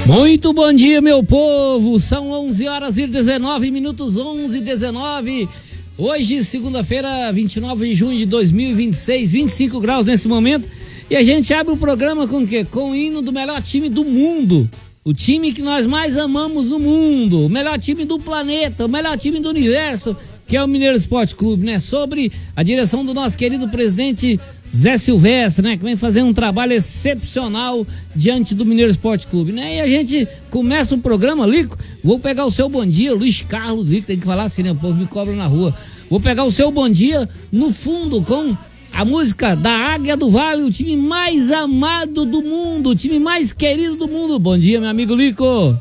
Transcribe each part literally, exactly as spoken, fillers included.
Muito bom dia, meu povo. São onze horas e dezenove minutos, onze e dezenove. Hoje, segunda-feira, vinte e nove de junho de dois mil e vinte e seis, vinte e cinco graus nesse momento. E a gente abre o programa com o quê? Com o hino do melhor time do mundo. O time que nós mais amamos no mundo. O melhor time do planeta, o melhor time do universo, que é o Mineiro Esporte Clube, né? Sobre a direção do nosso querido presidente Zé Silvestre, né? Que vem fazendo um trabalho excepcional diante do Mineiro Esporte Clube, né? E a gente começa o programa, Lico. Vou pegar o seu bom dia, Luiz Carlos, Lico, tem que falar assim, né? O povo me cobra na rua. Vou pegar o seu bom dia no fundo com a música da Águia do Vale, o time mais amado do mundo, o time mais querido do mundo. Bom dia, meu amigo Lico.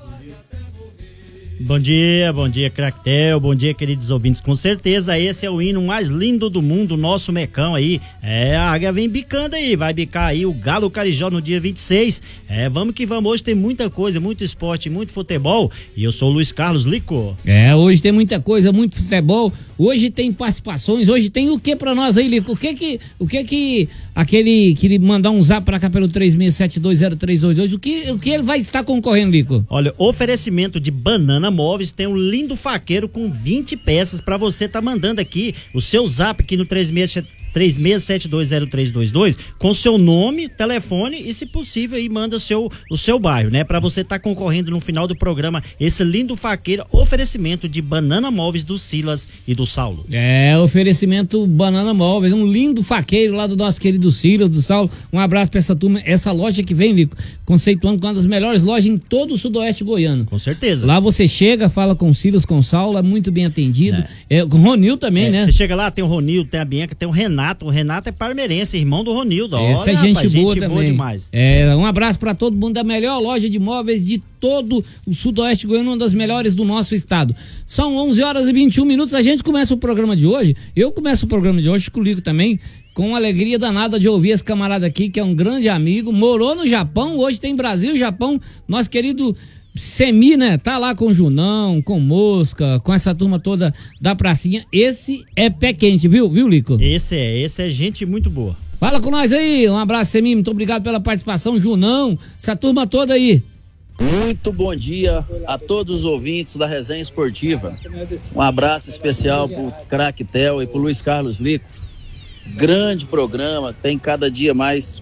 Bom dia, bom dia, Cractel, bom dia, queridos ouvintes. Com certeza esse é o hino mais lindo do mundo, nosso Mecão aí. É, a Águia vem bicando aí, vai bicar aí o Galo Carijó no dia vinte e seis. É, vamos que vamos, hoje tem muita coisa, muito esporte, muito futebol. E eu sou o Luiz Carlos Lico. É, hoje tem muita coisa, muito futebol. Hoje tem participações, hoje tem o que pra nós aí, Lico? O que que, o que que aquele que ele mandar um zap pra cá pelo três seis sete dois zero três dois dois, o que, o que ele vai estar concorrendo, Lico? Olha, oferecimento de banana móveis, tem um lindo faqueiro com vinte peças pra você tá mandando aqui o seu zap aqui no três seis sete dois zero três dois dois com seu nome, telefone e, se possível, aí manda seu, o seu bairro, né? Pra você tá concorrendo no final do programa esse lindo faqueiro, oferecimento de banana móveis do Silas e do Saulo. É, oferecimento banana móveis, um lindo faqueiro lá do nosso querido Silas, do Saulo. Um abraço pra essa turma, essa loja que vem, Lico, conceituando com uma das melhores lojas em todo o sudoeste goiano. Com certeza. Lá você chega, fala com o Silas, com o Saulo, é muito bem atendido. É. É, com o Ronil também, é, né? Você chega lá, tem o Ronil, tem a Bianca, tem o Renato. O Renato é parmeirense, irmão do Ronildo. Essa é gente rapaz, boa gente também. Boa demais. É, um abraço pra todo mundo da melhor loja de móveis de todo o sudoeste goiano, uma das melhores do nosso estado. São onze horas e vinte e um minutos, a gente começa o programa de hoje. Eu começo o programa de hoje, comigo também, com alegria danada de ouvir esse camarada aqui, que é um grande amigo, morou no Japão, hoje tem Brasil e Japão, nosso querido Semi, né? Tá lá com o Junão, com Mosca, com essa turma toda da pracinha. Esse é pé quente, viu, viu, Lico? Esse é, esse é gente muito boa. Fala com nós aí, um abraço, Semi, muito obrigado pela participação, Junão, essa turma toda aí. Muito bom dia a todos os ouvintes da Resenha Esportiva. Um abraço especial pro Cractel e pro Luiz Carlos Lico. Grande programa, tem cada dia mais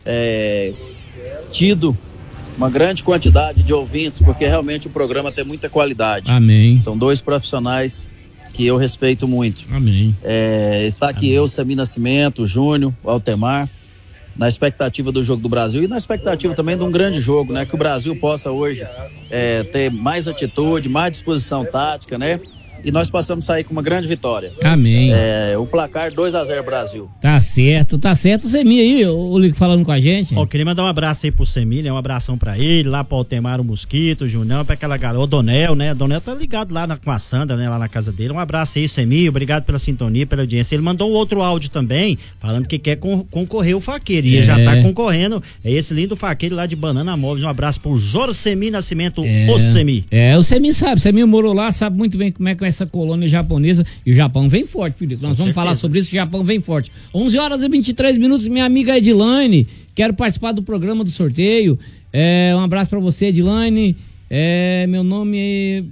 é, tido uma grande quantidade de ouvintes, porque realmente o programa tem muita qualidade. Amém. São dois profissionais que eu respeito muito. Amém. É, está aqui Amém. Eu, Sami Nascimento, o Júnior, o Altemar, na expectativa do jogo do Brasil e na expectativa também de um grande jogo, né? Que o Brasil possa hoje é, ter mais atitude, mais disposição tática, né? E nós passamos a sair com uma grande vitória. Amém. É, o placar dois a zero Brasil. Tá certo, tá certo. O Semi aí, o Lico falando com a gente. Ó, queria mandar um abraço aí pro Semi, né? Um abração pra ele, lá pro Altemar, o Mosquito, o Junão, pra aquela galera, o Donel, né? O Donel tá ligado lá na, com a Sandra, né? Lá na casa dele. Um abraço aí, Semi, obrigado pela sintonia, pela audiência. Ele mandou um outro áudio também, falando que quer con- concorrer o faqueiro. E é. ele já tá concorrendo. É esse lindo faqueiro lá de Banana Móveis. Um abraço pro Jorge Semi Nascimento, é. o Semi. É, o Semi sabe, o Semi morou lá, sabe muito bem como é que é essa colônia japonesa. E o Japão vem forte, Felipe. Nós Com vamos certeza. falar sobre isso, o Japão vem forte. onze horas e vinte e três minutos, minha amiga Edilane, quero participar do programa do sorteio. É, um abraço pra você, Edilane. É, meu nome é...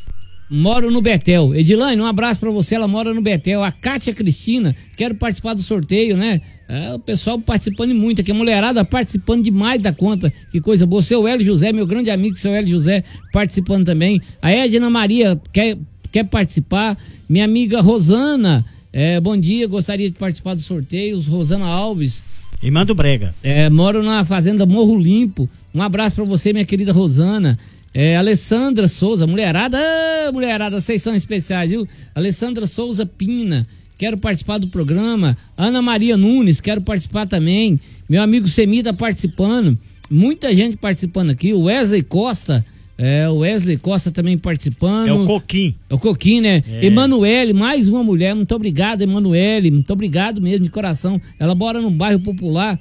Moro no Betel. Edilane, um abraço pra você, ela mora no Betel. A Kátia Cristina, quero participar do sorteio, né? É, o pessoal participando muito aqui, a mulherada participando demais da conta, que coisa boa. Seu Hélio José, meu grande amigo, seu Hélio José, participando também. A Edna Maria quer... quer participar, minha amiga Rosana, é, bom dia, gostaria de participar dos sorteios, Rosana Alves. Irmã do Brega. É, moro na fazenda Morro Limpo, um abraço pra você, minha querida Rosana. É, Alessandra Souza, mulherada, ah, mulherada, vocês são especiais, viu? Alessandra Souza Pina, quero participar do programa. Ana Maria Nunes, quero participar também. Meu amigo Semi tá participando, muita gente participando aqui, o Wesley Costa. É, o Wesley Costa também participando. É o Coquinho. É o Coquinho, né? É. Emanuele, mais uma mulher. Muito obrigado, Emanuele. Muito obrigado mesmo, de coração. Ela mora num bairro popular.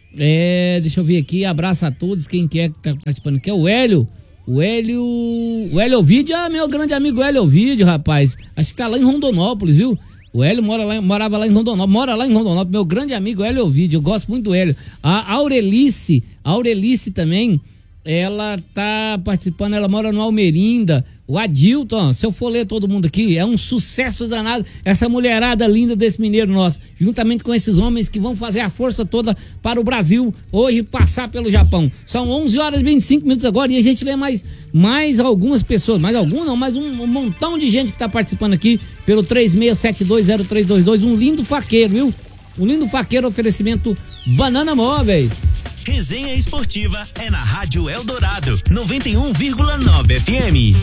É, deixa eu ver aqui. Abraço a todos. Quem quer que tá participando aqui é o Hélio. O Hélio. O Hélio Ovidio. Ah, meu grande amigo Hélio Ovidio, rapaz. Acho que tá lá em Rondonópolis, viu? O Hélio mora lá, morava lá em Rondonópolis. Mora lá em Rondonópolis. Meu grande amigo Hélio Ovidio. Eu gosto muito do Hélio. A Aurelice. A Aurelice também. ela tá participando, ela mora no Almerinda. O Adilton, se eu for ler todo mundo aqui, é um sucesso danado, essa mulherada linda desse mineiro nosso, juntamente com esses homens que vão fazer a força toda para o Brasil hoje passar pelo Japão. São onze horas e vinte e cinco minutos agora e a gente lê mais, mais algumas pessoas, mais algumas não, mais um, um montão de gente que tá participando aqui pelo três seis sete dois zero três dois dois, um lindo faqueiro, viu? Um lindo faqueiro, oferecimento Banana Móveis. Resenha Esportiva é na Rádio Eldorado, noventa e um vírgula nove F M.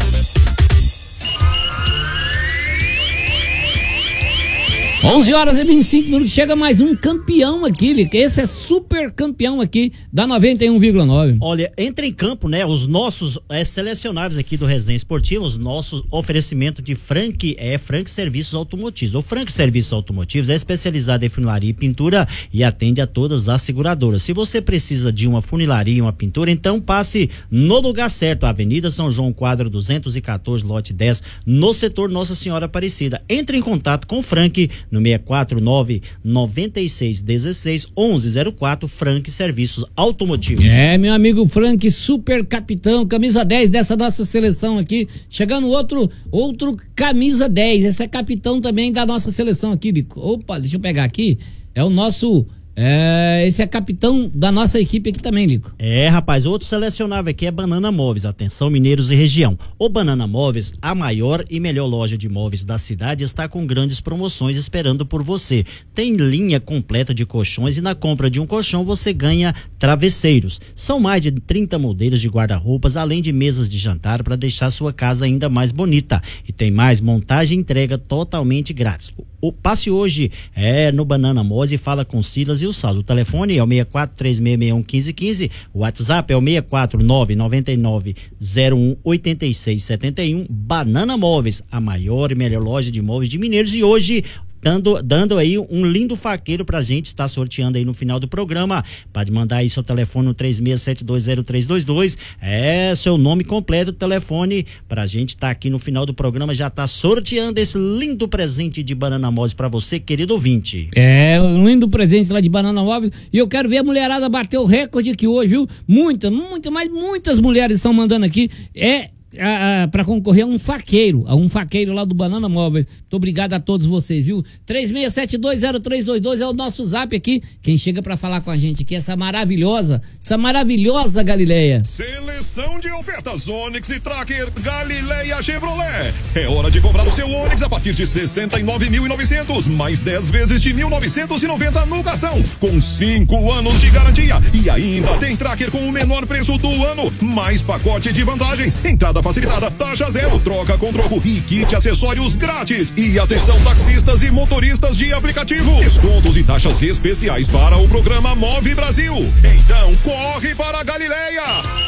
onze horas e vinte e cinco minutos, chega mais um campeão aqui, esse é super campeão aqui da noventa e um vírgula nove. Olha, entra em campo, né, os nossos é, selecionáveis aqui do Resenha Esportiva, os nossos oferecimento de Frank, é Frank Serviços Automotivos. O Frank Serviços Automotivos é especializado em funilaria e pintura e atende a todas as seguradoras. Se você precisa de uma funilaria e uma pintura, então passe no lugar certo, Avenida São João Quadro duzentos e quatorze, lote dez, no setor Nossa Senhora Aparecida. Entre em contato com o Frank no seis quatro nove, nove seis um seis, onze zero quatro, Frank Serviços Automotivos. É, meu amigo Frank, super capitão, camisa dez dessa nossa seleção aqui, chegando outro, outro camisa dez, esse é capitão também da nossa seleção aqui, Bico. Opa, deixa eu pegar aqui, é o nosso... É, esse é capitão da nossa equipe aqui também, Lico. É, rapaz, outro selecionável aqui é Banana Móveis. Atenção, mineiros e região. O Banana Móveis, a maior e melhor loja de móveis da cidade, está com grandes promoções esperando por você. Tem linha completa de colchões e na compra de um colchão você ganha travesseiros. São mais de trinta modelos de guarda-roupas, além de mesas de jantar para deixar sua casa ainda mais bonita. E tem mais, montagem e entrega totalmente grátis. O passe hoje é no Banana Móveis e fala com Silas e o Saldo. O telefone é o seis quatro três seis seis um um cinco um cinco, o WhatsApp é o seis quatro nove nove nove zero um oito seis sete um. Banana Móveis, a maior e melhor loja de móveis de Mineiros, e hoje Dando, dando aí um lindo faqueiro pra gente estar tá sorteando aí no final do programa. Pode mandar aí seu telefone no três seis sete dois zero três dois dois, é seu nome completo, telefone, pra gente estar tá aqui no final do programa, já tá sorteando esse lindo presente de Banana Móveis pra você, querido ouvinte. É, um lindo presente lá de Banana Móveis, e eu quero ver a mulherada bater o recorde aqui hoje, viu? Muitas, muitas, mas muitas mulheres estão mandando aqui, é... para concorrer a um faqueiro, a um faqueiro lá do Banana Móveis. Muito obrigado a todos vocês, viu? três seis sete dois zero três dois dois é o nosso zap aqui. Quem chega pra falar com a gente aqui, essa maravilhosa, essa maravilhosa Galileia. Seleção de ofertas Onix e Tracker Galileia Chevrolet. É hora de comprar o seu Onix a partir de sessenta e nove mil e novecentos, mais dez vezes de mil novecentos e noventa no cartão, com cinco anos de garantia. E ainda tem Tracker com o menor preço do ano, mais pacote de vantagens, entrada facilitada, taxa zero, troca com troco e kit acessórios grátis. E atenção, taxistas e motoristas de aplicativo, descontos e taxas especiais para o programa Move Brasil. Então corre para a Galileia.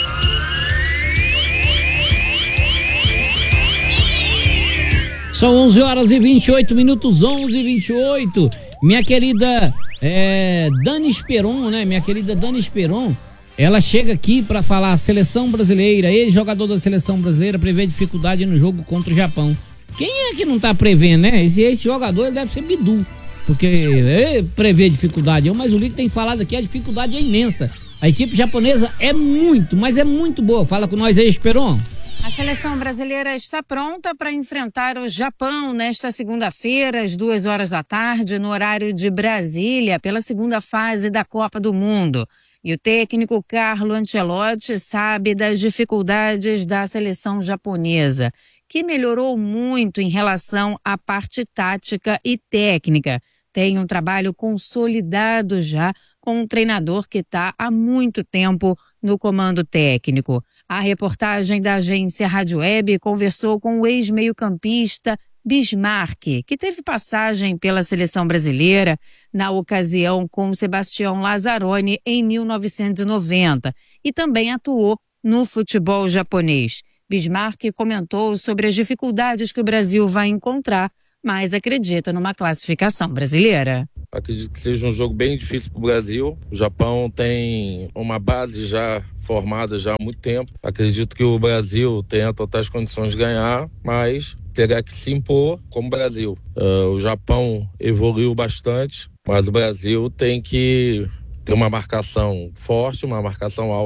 São onze horas e vinte e oito minutos, onze e vinte e oito. Minha querida é, Dani Esperon, né? Minha querida Dani Esperon, ela chega aqui para falar a seleção brasileira, ele, jogador da seleção brasileira, prevê dificuldade no jogo contra o Japão. Quem é que não tá prevendo, né? Esse, esse jogador ele deve ser Bidu, porque ele prevê dificuldade, mas o Lico tem falado aqui, a dificuldade é imensa. A equipe japonesa é muito, mas é muito boa. Fala com nós aí, Esperon. A seleção brasileira está pronta para enfrentar o Japão nesta segunda-feira, às duas horas da tarde, no horário de Brasília, pela segunda fase da Copa do Mundo. E o técnico Carlo Ancelotti sabe das dificuldades da seleção japonesa, que melhorou muito em relação à parte tática e técnica. Tem um trabalho consolidado já com um treinador que está há muito tempo no comando técnico. A reportagem da agência Rádio Web conversou com o ex-meio-campista Bismarck, que teve passagem pela seleção brasileira na ocasião com Sebastião Lazzaroni em mil novecentos e noventa e também atuou no futebol japonês. Bismarck comentou sobre as dificuldades que o Brasil vai encontrar, mas acredita numa classificação brasileira. Acredito que seja um jogo bem difícil para o Brasil. O Japão tem uma base já formada já há muito tempo. Acredito que o Brasil tenha totais condições de ganhar, mas terá que se impor como Brasil. Uh, o Japão evoluiu bastante, mas o Brasil tem que ter uma marcação forte, uma marcação alta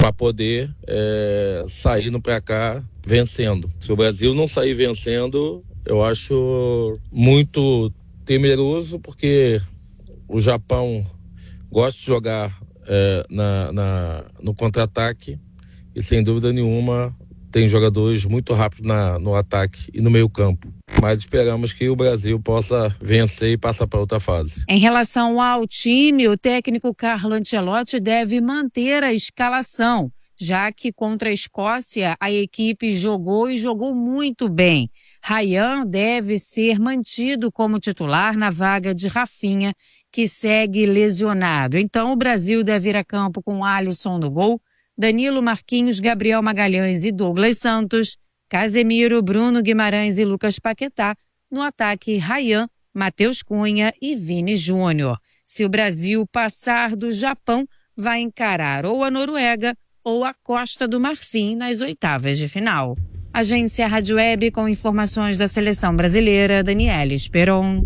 para poder é, sair no placar vencendo. Se o Brasil não sair vencendo, eu acho muito temeroso, porque o Japão gosta de jogar é, na, na, no contra-ataque e, sem dúvida nenhuma, tem jogadores muito rápidos na, no ataque e no meio campo. Mas esperamos que o Brasil possa vencer e passar para outra fase. Em relação ao time, o técnico Carlo Ancelotti deve manter a escalação, já que contra a Escócia a equipe jogou e jogou muito bem. Ryan deve ser mantido como titular na vaga de Rafinha, que segue lesionado. Então o Brasil deve ir a campo com Alisson no gol, Danilo, Marquinhos, Gabriel Magalhães e Douglas Santos, Casemiro, Bruno Guimarães e Lucas Paquetá. No ataque, Ryan, Matheus Cunha e Vini Júnior. Se o Brasil passar do Japão, vai encarar ou a Noruega ou a Costa do Marfim nas oitavas de final. Agência Rádio Web com informações da seleção brasileira, Daniela Esperon.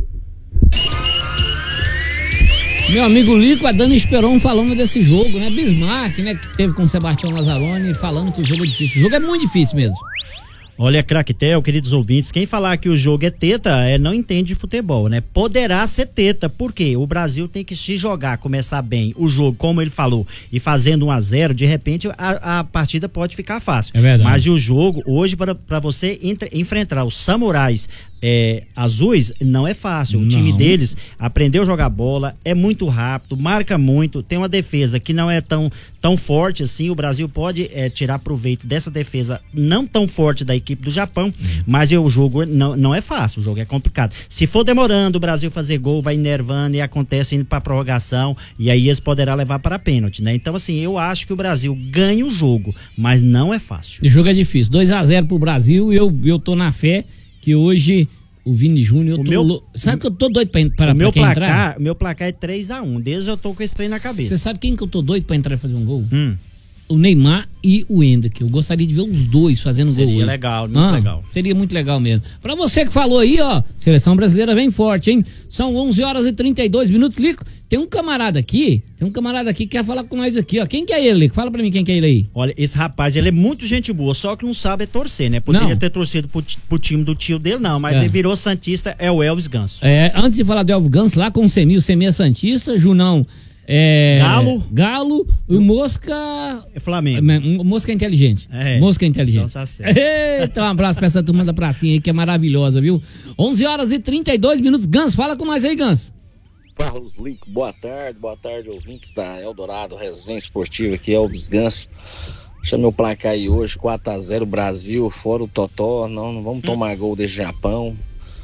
Meu amigo Lico, a Dani Esperon falando desse jogo, né? Bismarck, né? Que teve com o Sebastião Lazzaroni, falando que o jogo é difícil. O jogo é muito difícil mesmo. Olha, Craquetel, queridos ouvintes, quem falar que o jogo é teta, é, não entende de futebol, né? Poderá ser teta, porque o Brasil tem que se jogar, começar bem o jogo, como ele falou, e fazendo um a zero, de repente a, a partida pode ficar fácil. É verdade. Mas o jogo, hoje, para você entre, enfrentar os samurais É, azuis, não é fácil. O não. time deles aprendeu a jogar bola, é muito rápido, marca muito, tem uma defesa que não é tão, tão forte assim. O Brasil pode é, tirar proveito dessa defesa não tão forte da equipe do Japão, hum. mas o jogo não, não é fácil, o jogo é complicado. Se for demorando o Brasil fazer gol, vai enervando e acontece indo pra prorrogação, e aí eles poderá levar para pênalti, né? Então assim, eu acho que o Brasil ganha o jogo, mas não é fácil. O jogo é difícil, dois a zero pro Brasil, e eu, eu tô na fé que hoje o Vini Júnior, eu tô meu, lou... sabe que eu tô doido pra, pra, o meu pra placar, entrar? O meu placar é três a um, desde eu tô com esse trem na cabeça. Você sabe quem que eu tô doido pra entrar e fazer um gol? Hum. O Neymar e o Hendrick. Eu gostaria de ver os dois fazendo Seria gol hoje. Seria legal, muito ah, legal. Seria muito legal mesmo. Pra você que falou aí, ó, seleção brasileira vem forte, hein? São onze horas e trinta e dois minutos, Lico. Tem um camarada aqui, tem um camarada aqui que quer falar com nós aqui, ó. Quem que é ele, Lico? Fala pra mim quem que é ele aí. Olha, esse rapaz, ele é muito gente boa, só que não sabe é torcer, né? Poderia não. ter torcido pro, pro time do tio dele, não, mas é. ele virou santista, é o Elvis Ganso. É, antes de falar do Elvis Ganso, lá com o Semi, o Semi é santista, Junão é... Galo. Galo, o Mosca... É Flamengo. O Mosca é inteligente. É. Mosca é inteligente. Então tá certo. Eita, um abraço pra essa turma da pracinha aí, que é maravilhosa, viu? onze horas e trinta e dois minutos. Ganso, fala com nós aí, Ganso. Carlos Lico, boa tarde, boa tarde, ouvintes da Eldorado, Resenha Esportiva, aqui é Elvis Ganso. Deixa meu placar aí hoje, quatro a zero Brasil, fora o Totó, não, não vamos tomar gol desse Japão.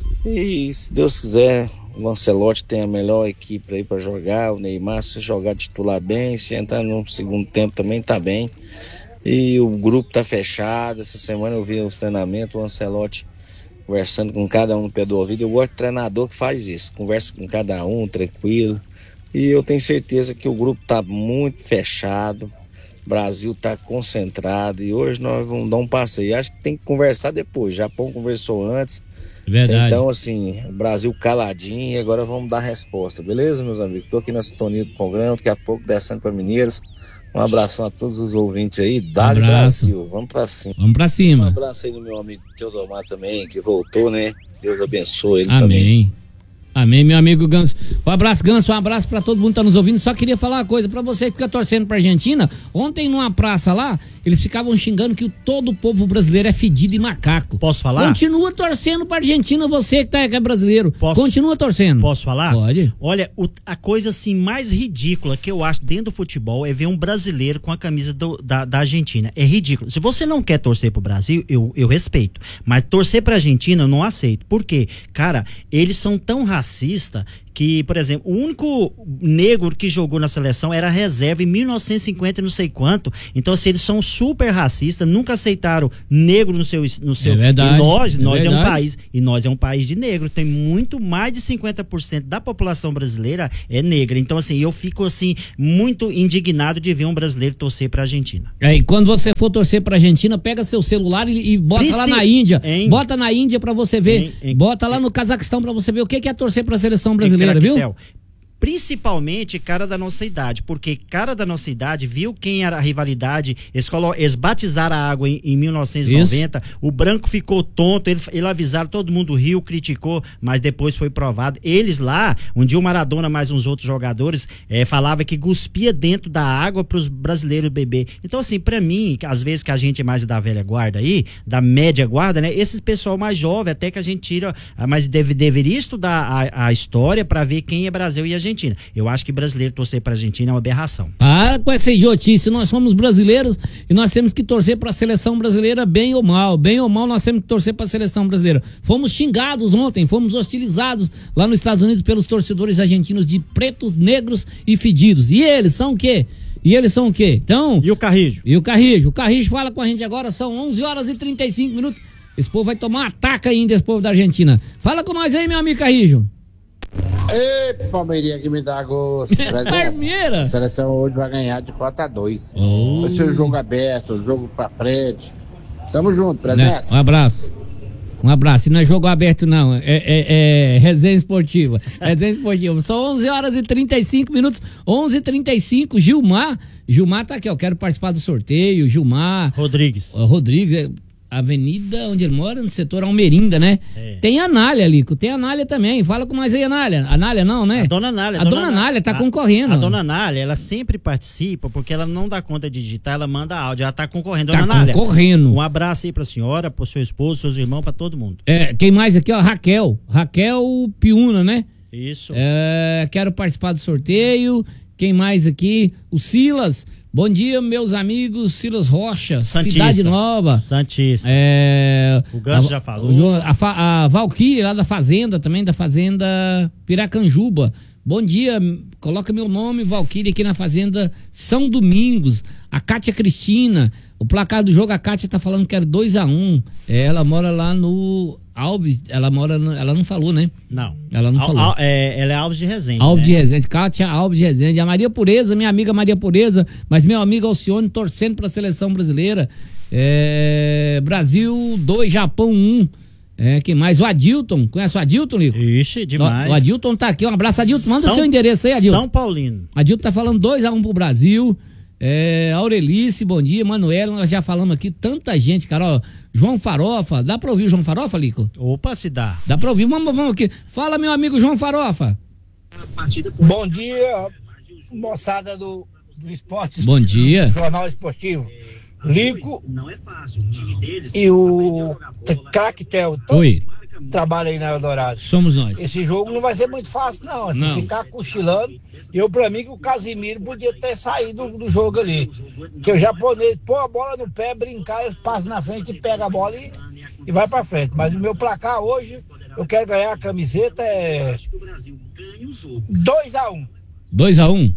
E se Deus quiser, o Ancelotti tem a melhor equipe aí pra jogar, o Neymar, se jogar titular bem, se entrar no segundo tempo também tá bem. E o grupo tá fechado, essa semana eu vi os treinamentos, o Ancelotti conversando com cada um no pé do ouvido. Eu gosto de treinador que faz isso, conversa com cada um, tranquilo. E eu tenho certeza que o grupo tá muito fechado, o Brasil tá concentrado e hoje nós vamos dar um passeio. Acho que tem que conversar depois, o Japão conversou antes. Verdade. Então assim, o Brasil caladinho e agora vamos dar resposta, beleza, meus amigos? Tô aqui na sintonia do programa, daqui a pouco descendo para Mineiros. Um abração a todos os ouvintes aí, Dali um Brasil, vamos pra cima. Vamos pra cima. Um abraço aí no meu amigo Teodomar também, que voltou, né? Deus abençoe ele. Amém. Também. Amém, meu amigo Ganso. Um abraço, Ganso, um abraço pra todo mundo que tá nos ouvindo. Só queria falar uma coisa, pra você que fica torcendo pra Argentina, ontem numa praça lá, eles ficavam xingando que todo o povo brasileiro é fedido e macaco. Posso falar? Continua torcendo pra Argentina, você que, tá, que é brasileiro. Posso, Continua torcendo. Posso falar? Pode. Olha, o, a coisa assim mais ridícula que eu acho dentro do futebol é ver um brasileiro com a camisa do, da, da Argentina. É ridículo. Se você não quer torcer pro Brasil, eu, eu respeito. Mas torcer pra Argentina eu não aceito. Por quê? Cara, eles são tão racistas que, por exemplo, o único negro que jogou na seleção era reserva em mil novecentos e cinquenta e não sei quanto. Então, assim, eles são super racistas, nunca aceitaram negro no seu... No seu é verdade. E nós, é nós verdade. é um país, e nós é um país de negro. Tem muito mais de cinquenta por cento da população brasileira é negra. Então, assim, eu fico, assim, muito indignado de ver um brasileiro torcer pra Argentina. É, e quando você for torcer pra Argentina, pega seu celular e, e bota Preci... lá na Índia. Hein? Bota na Índia pra você ver. Hein? Hein? Bota lá no Cazaquistão pra você ver o que é torcer pra seleção brasileira. Viu? principalmente cara da nossa idade, porque cara da nossa idade viu quem era a rivalidade, eles, colo... eles batizaram a água em, em mil novecentos e noventa, isso. O branco ficou tonto, ele, ele avisaram, todo mundo riu, criticou, mas depois foi provado. Eles lá, um dia o Maradona mais uns outros jogadores é, falava que cuspia dentro da água para os brasileiros beber. Então assim, para mim, às vezes que a gente é mais da velha guarda aí, da média guarda, né, esses pessoal mais jovem, até que a gente tira, mas deve, deveria estudar a, a história para ver quem é Brasil e Argentina. Eu acho que brasileiro torcer para Argentina é uma aberração. Para com essa idiotice, nós somos brasileiros e nós temos que torcer para a seleção brasileira bem ou mal, bem ou mal nós temos que torcer para a seleção brasileira. Fomos xingados ontem, fomos hostilizados lá nos Estados Unidos pelos torcedores argentinos de pretos, negros e fedidos. E eles são o quê? E eles são o quê? Então... E o Carrijo? E o Carrijo. O Carrijo fala com a gente agora, são onze horas e trinta e cinco minutos. Esse povo vai tomar um ataque ainda, esse povo da Argentina. Fala com nós aí, meu amigo Carrijo. Ei, Palmeirinha que me dá gosto. Palmeira! A seleção hoje vai ganhar de quatro a dois. Oh. Vai ser o jogo aberto, o jogo pra frente. Tamo junto, presença. Um abraço. Um abraço. E não é jogo aberto, não. É, é, é resenha esportiva. Resenha esportiva. São onze horas e trinta e cinco minutos. onze e trinta e cinco. Gilmar. Gilmar tá aqui, ó. Quero participar do sorteio. Gilmar. Rodrigues. Rodrigues. Avenida onde ele mora, no setor Almerinda, né? É. Tem a Anália, Lico, tem a Anália também. Fala com nós aí, Anália. Anália não, né? A dona Anália. A dona Anália tá a, concorrendo. A dona Anália, ela sempre participa, porque ela não dá conta de digitar, ela manda áudio, ela tá concorrendo. Tá dona Anália, concorrendo. Um abraço aí pra senhora, pro seu esposo, seus irmãos, pra todo mundo. É, quem mais aqui, ó, Raquel. Raquel Piuna, né? Isso. É, quero participar do sorteio. Quem mais aqui? O Silas. Bom dia, meus amigos. Silas Rocha, Santista. Cidade Nova. Santista. É, o Ganso a, já falou. A, a, a Valquíria, lá da Fazenda, também da Fazenda Piracanjuba. Bom dia, coloca meu nome, Valquíria, aqui na Fazenda São Domingos. A Kátia Cristina. O placar do jogo, a Kátia tá falando que era dois a um. Ela mora lá no Alves, ela mora, no, ela não falou, né? Não. Ela não Al, falou. Al, é, ela é Alves de Resende. Alves né? de Resende, Kátia Alves de Resende. A Maria Pureza, minha amiga Maria Pureza, mas meu amigo Alcione torcendo pra seleção brasileira. É, Brasil dois, Japão um. É, quem mais? O Adilton. Conhece o Adilton, Lico? Ixi, demais. O, o Adilton tá aqui. Um abraço, Adilton. Manda São, seu endereço aí, Adilton. São Paulino. Adilton tá falando dois a um pro Brasil. É, Aurelice, bom dia. Manuela, nós já falamos aqui. Tanta gente, cara. Ó, João Farofa. Dá pra ouvir o João Farofa, Lico? Opa, se dá. Dá pra ouvir. Vamos, vamos aqui. Fala, meu amigo João Farofa. Bom dia, moçada do, do esporte. Bom dia. Jornal Esportivo. Lico e o Craque Tel. Oi. Trabalha aí na Eldorado. Somos nós. Esse jogo não vai ser muito fácil, não. Assim, não. Ficar cochilando. Eu, pra mim, que o Casimiro podia ter saído do, do jogo ali. Que o japonês pôr a bola no pé, brincar, eles passam na frente e pega a bola e, e vai pra frente. Mas no meu placar hoje, eu quero ganhar a camiseta é dois a um. dois a um.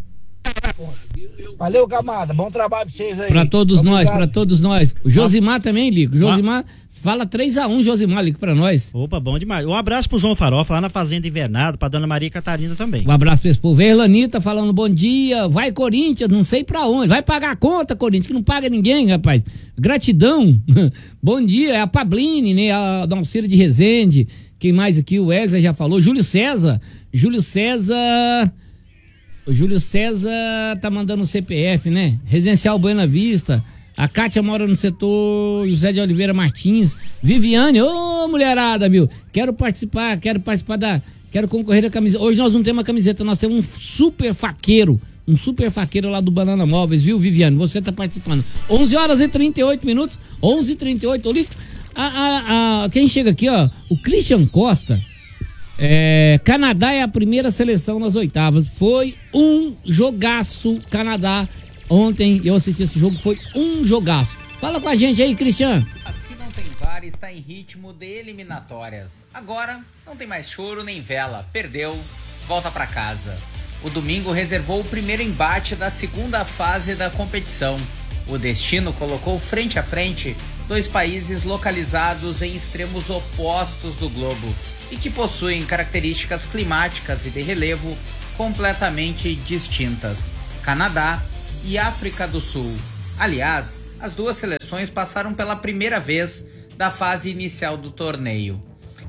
Valeu, camada. Bom trabalho pra vocês aí. Pra todos Obrigado. nós, pra todos nós. O Josimar também, Lico. Josimar, fala três a um, Josimar, Lico, pra nós. Opa, bom demais. Um abraço pro João Farofa, lá na Fazenda Invernado, pra dona Maria Catarina também. Um abraço pra esse povo. Erlanita falando bom dia. Vai, Corinthians, não sei pra onde. Vai pagar a conta, Corinthians, que não paga ninguém, rapaz. Gratidão. Bom dia. É a Pabline, né? A da Alcira de Resende. Quem mais aqui? O Wesley já falou. Júlio César. Júlio César... O Júlio César tá mandando o C P F, né? Residencial Buena Vista. A Kátia mora no setor José de Oliveira Martins. Viviane, ô oh, mulherada, viu? Quero participar, quero participar da... Quero concorrer da camiseta. Hoje nós não temos uma camiseta, nós temos um super faqueiro. Um super faqueiro lá do Banana Móveis, viu, Viviane? Você tá participando. onze horas e trinta e oito minutos. onze e trinta e oito. A, a, a, quem chega aqui, ó? O Christian Costa... É, Canadá é a primeira seleção nas oitavas. Foi um jogaço, Canadá. Ontem eu assisti esse jogo, foi um jogaço. Fala com a gente aí, Cristiano. Aqui não tem V A R, está em ritmo de eliminatórias. Agora não tem mais choro nem vela. Perdeu, volta pra casa. O domingo reservou o primeiro embate da segunda fase da competição. O destino colocou frente a frente dois países localizados em extremos opostos do globo e que possuem características climáticas e de relevo completamente distintas: Canadá e África do Sul. Aliás, as duas seleções passaram pela primeira vez da fase inicial do torneio.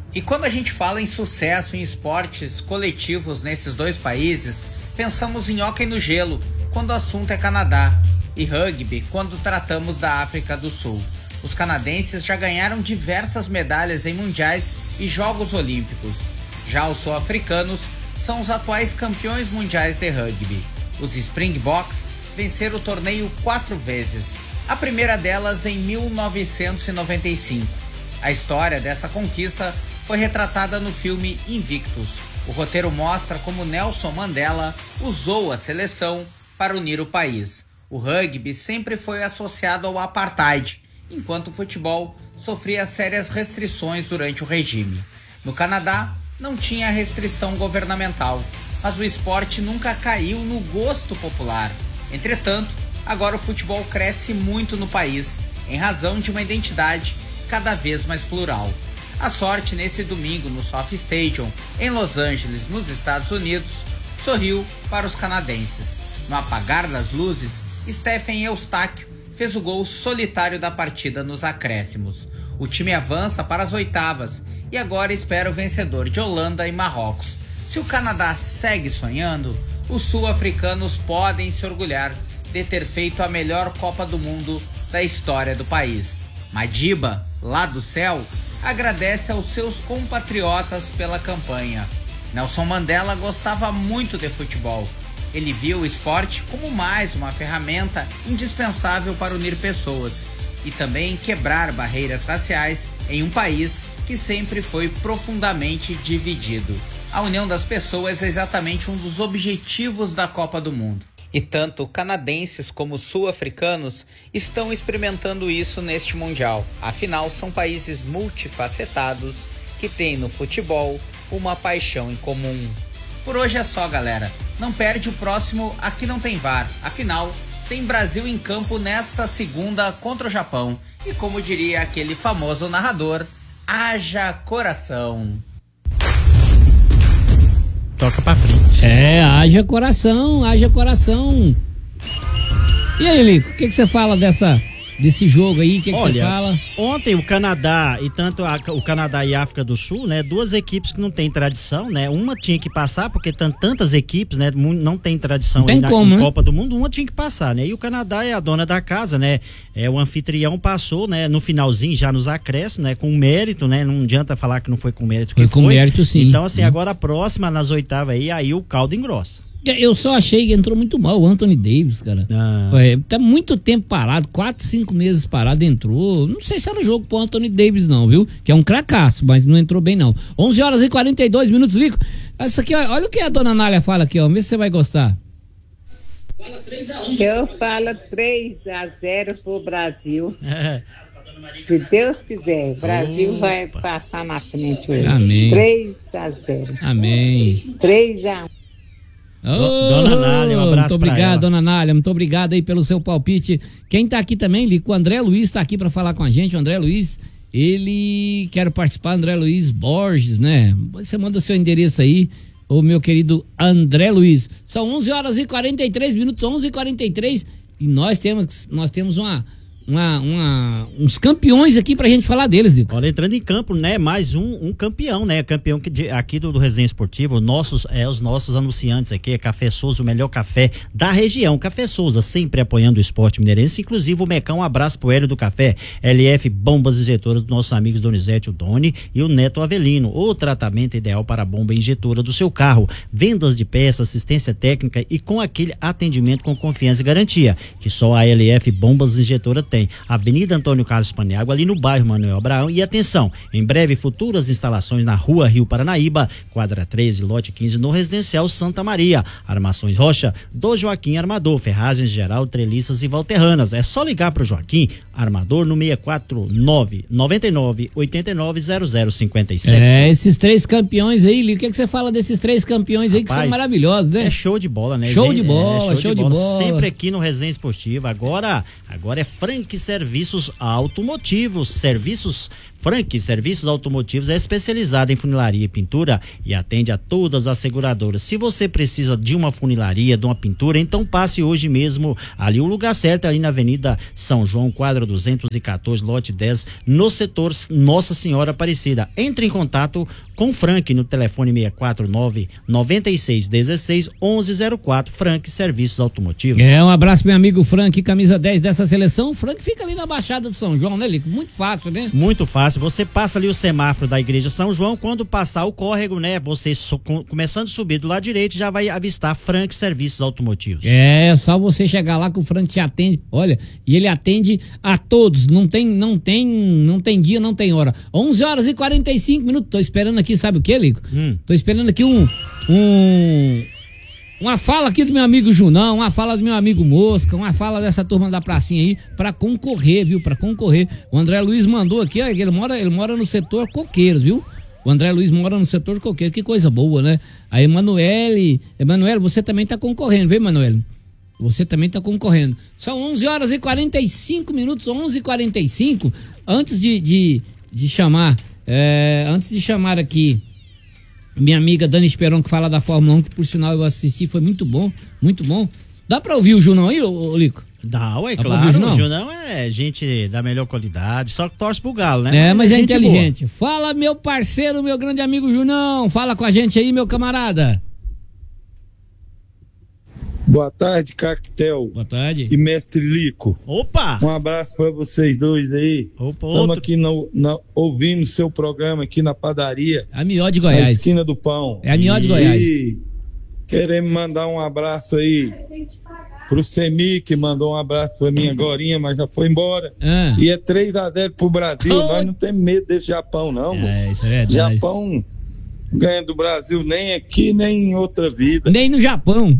E quando a gente fala em sucesso em esportes coletivos nesses dois países, pensamos em hóquei no gelo, quando o assunto é Canadá, e rugby, quando tratamos da África do Sul. Os canadenses já ganharam diversas medalhas em mundiais e Jogos Olímpicos. Já os sul-africanos são os atuais campeões mundiais de rugby. Os Springboks venceram o torneio quatro vezes, a primeira delas em mil novecentos e noventa e cinco. A história dessa conquista foi retratada no filme Invictus. O roteiro mostra como Nelson Mandela usou a seleção para unir o país. O rugby sempre foi associado ao apartheid, enquanto o futebol sofria sérias restrições durante o regime. No Canadá, não tinha restrição governamental, mas o esporte nunca caiu no gosto popular. Entretanto, agora o futebol cresce muito no país, em razão de uma identidade cada vez mais plural. A sorte nesse domingo no Sophie Stadium, em Los Angeles, nos Estados Unidos, sorriu para os canadenses. No apagar das luzes, Stephen Eustáquio fez o gol solitário da partida nos acréscimos. O time avança para as oitavas e agora espera o vencedor de Holanda e Marrocos. Se o Canadá segue sonhando, os sul-africanos podem se orgulhar de ter feito a melhor Copa do Mundo da história do país. Madiba, lá do céu, agradece aos seus compatriotas pela campanha. Nelson Mandela gostava muito de futebol. Ele viu o esporte como mais uma ferramenta indispensável para unir pessoas e também quebrar barreiras raciais em um país que sempre foi profundamente dividido. A união das pessoas é exatamente um dos objetivos da Copa do Mundo. E tanto canadenses como sul-africanos estão experimentando isso neste Mundial. Afinal, são países multifacetados que têm no futebol uma paixão em comum. Por hoje é só, galera. Não perde o próximo Aqui Não Tem V A R. Afinal, tem Brasil em campo nesta segunda contra o Japão. E como diria aquele famoso narrador, haja coração. Toca pra frente. É, haja coração, haja coração. E aí, Lico, o que, que você fala dessa, desse jogo aí? O que, que você fala? Ontem o Canadá e tanto a, o Canadá e a África do Sul, né? Duas equipes que não têm tradição, né? Uma tinha que passar, porque tem tantas equipes, né? Não tem tradição não tem na, como, em né? Copa do Mundo, uma tinha que passar, né? E o Canadá é a dona da casa, né? É, o anfitrião passou, né? No finalzinho, já nos acréscimos, né? Com mérito, né? Não adianta falar que não foi com mérito. Que foi com foi. mérito, sim. Então, assim, hum. agora a próxima, nas oitavas aí, aí o caldo engrossa. Eu só achei que entrou muito mal o Anthony Davis, cara. Ah. É, tá muito tempo parado, quatro, cinco meses parado, entrou. Não sei se era jogo pro Anthony Davis não, viu? Que é um cracaço, mas não entrou bem não. onze horas e quarenta e dois minutos, Lico. Essa aqui, olha o que a dona Nália fala aqui, ó. Vê se você vai gostar. Eu falo três a zero pro Brasil. É. Se Deus quiser, o Brasil Opa. vai passar na frente hoje. Amém. três a zero. Amém. três a um. Oh, dona Nália, um abraço. Muito obrigado, dona Nália. Muito obrigado aí pelo seu palpite. Quem tá aqui também, Lico, o André Luiz tá aqui pra falar com a gente. O André Luiz, ele quer participar, André Luiz Borges, né? Você manda seu endereço aí, o meu querido André Luiz. São onze horas e quarenta e três minutos, onze e quarenta e três, e nós temos, nós temos uma, uma, uma, uns campeões aqui pra gente falar deles, Lico. Olha, entrando em campo, né, mais um, um campeão, né, campeão que de, aqui do, do Resenha Esportiva, nossos, é, os nossos anunciantes aqui, é Café Souza, o melhor café da região. Café Souza, sempre apoiando o esporte mineirense, inclusive o Mecão, um abraço pro Hélio do Café, L F Bombas Injetoras dos nossos amigos Donizete, o Doni e o Neto Avelino, o tratamento ideal para a bomba injetora do seu carro, vendas de peças, assistência técnica e com aquele atendimento com confiança e garantia, que só a L F Bombas Injetora tem. Avenida Antônio Carlos Paniagua, ali no bairro Manuel Abraão. E atenção, em breve futuras instalações na Rua Rio Paranaíba, quadra treze, lote quinze, no Residencial Santa Maria. Armações Rocha, do Joaquim Armador, ferragens geral, treliças e valterranas. É só ligar pro Joaquim Armador no seis quatro nove, nove nove, oito nove, zero zero cinco sete. É, esses três campeões aí, Lico, o que, é que você fala desses três campeões aí? Rapaz, que são maravilhosos, né? É show de bola, né? Show de bola, é, show, show de, de bola. bola. Sempre aqui no Resenha Esportiva. Agora, agora é franquia. Frank Serviços Automotivos. Serviços Frank Serviços Automotivos é especializado em funilaria e pintura e atende a todas as seguradoras. Se você precisa de uma funilaria, de uma pintura, então passe hoje mesmo ali. O lugar certo é ali na Avenida São João, quadra duzentos e quatorze, lote dez, no setor Nossa Senhora Aparecida. Entre em contato com o Frank no telefone seis quatro nove, nove seis um seis, onze zero quatro. Frank Serviços Automotivos. É, um abraço meu amigo Frank, camisa dez dessa seleção. O Frank fica ali na Baixada de São João, né, Lico? Muito fácil, né? Muito fácil. Você passa ali o semáforo da Igreja São João, quando passar o córrego, né? Você so, com, começando a subir do lado direito, já vai avistar Frank Serviços Automotivos. É, só você chegar lá que o Frank te atende. Olha, e ele atende a todos. Não tem, não tem, não tem dia, não tem hora. onze horas e quarenta e cinco minutos. Tô esperando aqui, sabe o que, Lico? Hum. Tô esperando aqui um, um uma fala aqui do meu amigo Junão, uma fala do meu amigo Mosca, uma fala dessa turma da pracinha aí, pra concorrer, viu? Pra concorrer. O André Luiz mandou aqui, ó, ele mora, ele mora no setor Coqueiros, viu? O André Luiz mora no setor Coqueiros, que coisa boa, né? A Emanuele, Emanuele, você também tá concorrendo, viu, Emanuele? Você também tá concorrendo. São onze horas e quarenta e cinco minutos, onze e quarenta e cinco. Antes de, de, de chamar, é, antes de chamar aqui minha amiga Dani Esperon, que fala da Fórmula um, que por sinal eu assisti, foi muito bom, muito bom. Dá pra ouvir o Junão aí, ô, ô Lico? Dá, ué, Dá claro. o Junão? O Junão é gente da melhor qualidade, só que torce pro Galo, né? É, mas é, é inteligente. Boa. Fala, meu parceiro, meu grande amigo Junão. Fala com a gente aí, meu camarada. Boa tarde, Cactel. Boa tarde. E mestre Lico. Opa! Um abraço pra vocês dois aí. Opa, Estamos outro... aqui no, na, ouvindo seu programa aqui na padaria. A Mió de Goiás. Na esquina do Pão. É a Mió de Goiás. E queremos mandar um abraço aí pro Semi, que mandou um abraço pra mim agorinha, mas já foi embora. Ah. E é três a zero pro Brasil. Oh. Nós não temos medo desse Japão, não, é, moço. Isso é verdade. Japão ganha do Brasil nem aqui, nem em outra vida. Nem no Japão.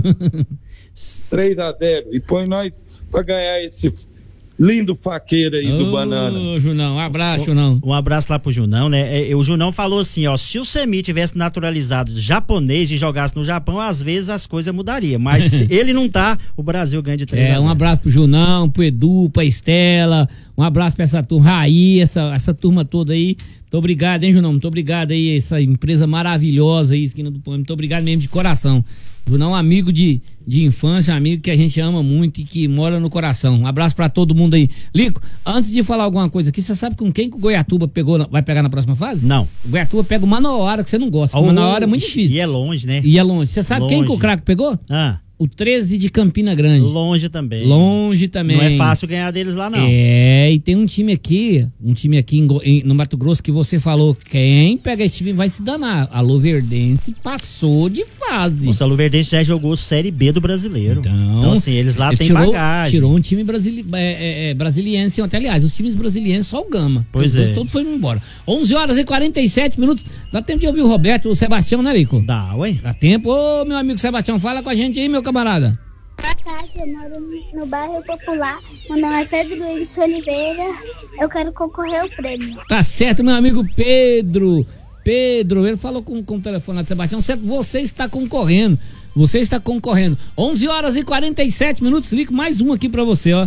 três a zero. E põe nós pra ganhar esse lindo faqueiro aí oh, do Banana. Junão, um abraço, Junão. Um, um abraço lá pro Junão, né? É, o Junão falou assim, ó, se o Semi tivesse naturalizado japonês e jogasse no Japão, às vezes as coisas mudariam. Mas se ele não tá, o Brasil ganha de três a zero. É, um abraço pro Junão, pro Edu, pra Estela, um abraço pra essa turma, Raí, essa, essa turma toda aí. Muito obrigado, hein, Junão? Muito obrigado aí, essa empresa maravilhosa aí, Esquina do Pão. Muito obrigado mesmo de coração. Junão, um amigo de, de infância, um amigo que a gente ama muito e que mora no coração. Um abraço pra todo mundo aí. Lico, antes de falar alguma coisa aqui, você sabe com quem que o Goiatuba pegou, vai pegar na próxima fase? Não. O Goiatuba pega o Manauara, que você não gosta. Oh, o Manauara é muito difícil. E é longe, né? E é longe. Você sabe longe. Quem que o craque pegou? Ah. O treze de Campina Grande. Longe também. Longe também. Não é fácil ganhar deles lá, não. É, e tem um time aqui, um time aqui em, em, no Mato Grosso que você falou, quem pega esse time vai se danar. A Luverdense passou de fase. Nossa, a Luverdense já jogou Série B do Brasileiro. Então, então assim, eles lá têm tirou, bagagem. Tirou um time brasili, é, é, é, brasiliense ontem. Aliás, os times brasilienses só o Gama. Pois é. Todos foram embora. onze horas e quarenta e sete minutos. Dá tempo de ouvir o Roberto, o Sebastião, né, Rico? Dá, ué. Dá tempo. Ô, meu amigo Sebastião, fala com a gente aí, meu camarada. Boa tarde, eu moro no bairro Popular. Meu nome é Pedro Luiz Oliveira. Eu quero concorrer ao prêmio. Tá certo, meu amigo Pedro. Pedro, ele falou com, com o telefone lá de Sebastião. Certo, você está concorrendo. Você está concorrendo. onze horas e quarenta e sete minutos. Lico mais um aqui pra você, ó.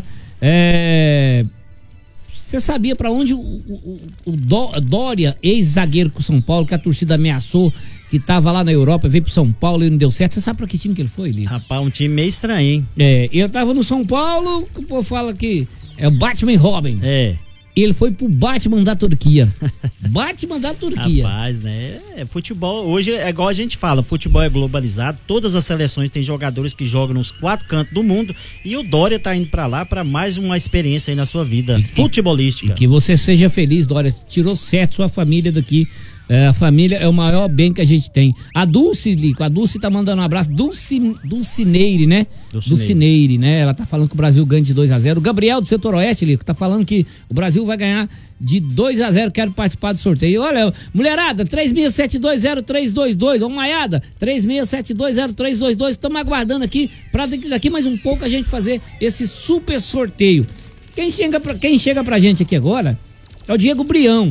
É. Você sabia pra onde o, o, o Dória, ex-zagueiro com São Paulo, que a torcida ameaçou, que tava lá na Europa, veio pro São Paulo e não deu certo. Você sabe pra que time que ele foi, Lico? Rapaz, um time meio estranho, hein? É, ele tava no São Paulo, que o povo fala que é o Batman e Robin. É. Ele foi pro Batman da Turquia. Batman da Turquia. Rapaz, né? É, futebol, hoje é igual a gente fala, futebol é globalizado, todas as seleções têm jogadores que jogam nos quatro cantos do mundo e o Dória tá indo pra lá pra mais uma experiência aí na sua vida e, futebolística. E que você seja feliz, Dória. Tirou certo sua família daqui. É, a família é o maior bem que a gente tem. A Dulce, Lico, a Dulce tá mandando um abraço. Dulce, Dulcineire, né? Dulcineire. Dulcineire, né? Ela tá falando que o Brasil ganha de dois a zero. O Gabriel do Setor Oeste, Lico, tá falando que o Brasil vai ganhar de dois a zero. Quero participar do sorteio. Olha, mulherada, três seis sete dois zero três dois dois. Ô, Maiada, três seis sete dois zero três dois dois. Estamos aguardando aqui pra daqui mais um pouco a gente fazer esse super sorteio. Quem chega pra, quem chega pra gente aqui agora é o Diego Brião.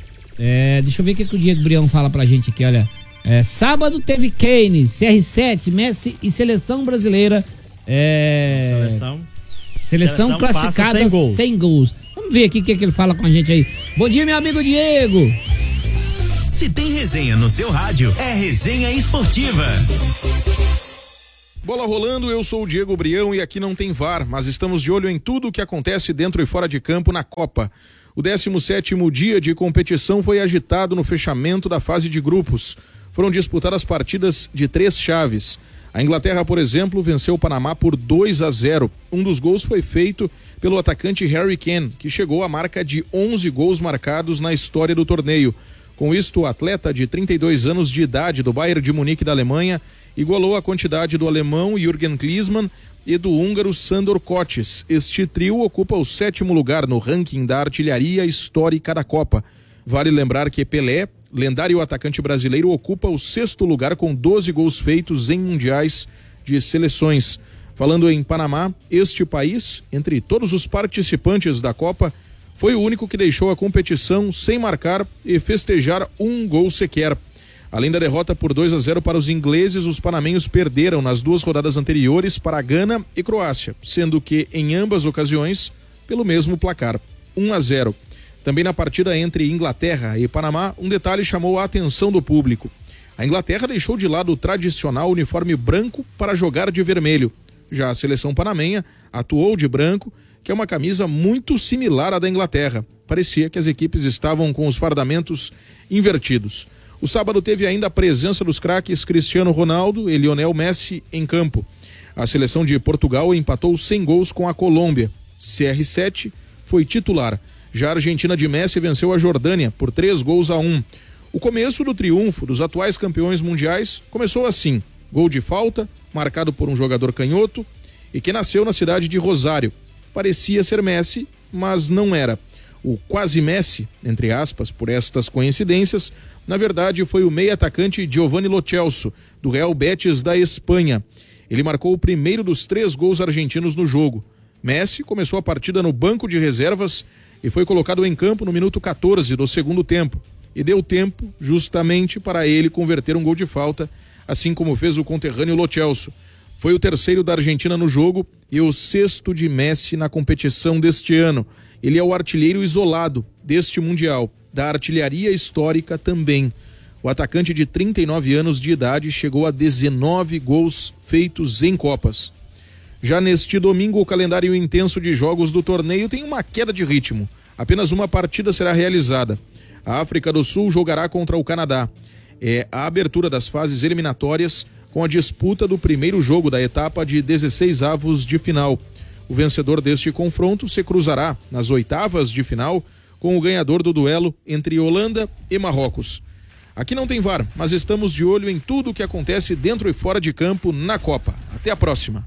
É, deixa eu ver o que, que o Diego Brião fala pra gente aqui, olha. É, sábado teve Kane, C R sete, Messi e Seleção Brasileira. É, Seleção. Seleção, Seleção classificada sem gols. sem gols. Vamos ver aqui o que, que ele fala com a gente aí. Bom dia, meu amigo Diego. Se tem resenha no seu rádio, é Resenha Esportiva. Bola rolando, eu sou o Diego Brião e aqui não tem V A R, mas estamos de olho em tudo o que acontece dentro e fora de campo na Copa. O décimo sétimo dia de competição foi agitado no fechamento da fase de grupos. Foram disputadas partidas de três chaves. A Inglaterra, por exemplo, venceu o Panamá por dois a zero. Um dos gols foi feito pelo atacante Harry Kane, que chegou à marca de onze gols marcados na história do torneio. Com isto, o atleta de trinta e dois anos de idade do Bayern de Munique da Alemanha igualou a quantidade do alemão Jürgen Klinsmann e do húngaro Sandor Kocsis. Este trio ocupa o sétimo lugar no ranking da artilharia histórica da Copa. Vale lembrar que Pelé, lendário atacante brasileiro, ocupa o sexto lugar com doze gols feitos em mundiais de seleções. Falando em Panamá, este país, entre todos os participantes da Copa, foi o único que deixou a competição sem marcar e festejar um gol sequer. Além da derrota por dois a zero para os ingleses, os panamenhos perderam nas duas rodadas anteriores para Gana e Croácia, sendo que em ambas ocasiões pelo mesmo placar, um a zero. Também na partida entre Inglaterra e Panamá, um detalhe chamou a atenção do público. A Inglaterra deixou de lado o tradicional uniforme branco para jogar de vermelho. Já a seleção panamenha atuou de branco, que é uma camisa muito similar à da Inglaterra. Parecia que as equipes estavam com os fardamentos invertidos. O sábado teve ainda a presença dos craques Cristiano Ronaldo e Lionel Messi em campo. A seleção de Portugal empatou sem gols com a Colômbia. C R sete foi titular. Já a Argentina de Messi venceu a Jordânia por três gols a um. O começo do triunfo dos atuais campeões mundiais começou assim: gol de falta, marcado por um jogador canhoto e que nasceu na cidade de Rosário. Parecia ser Messi, mas não era. O quase Messi, entre aspas, por estas coincidências, na verdade foi o meio-atacante Giovanni Lo Celso, do Real Betis da Espanha. Ele marcou o primeiro dos três gols argentinos no jogo. Messi começou a partida no banco de reservas e foi colocado em campo no minuto quatorze do segundo tempo. E deu tempo justamente para ele converter um gol de falta, assim como fez o conterrâneo Lo Celso. Foi o terceiro da Argentina no jogo e o sexto de Messi na competição deste ano. Ele é o artilheiro isolado deste Mundial, da artilharia histórica também. O atacante de trinta e nove anos de idade chegou a dezenove gols feitos em Copas. Já neste domingo, o calendário intenso de jogos do torneio tem uma queda de ritmo. Apenas uma partida será realizada. A África do Sul jogará contra o Canadá. É a abertura das fases eliminatórias com a disputa do primeiro jogo da etapa de dezesseis avos de final. O vencedor deste confronto se cruzará nas oitavas de final com o ganhador do duelo entre Holanda e Marrocos. Aqui não tem V A R, mas estamos de olho em tudo o que acontece dentro e fora de campo na Copa. Até a próxima.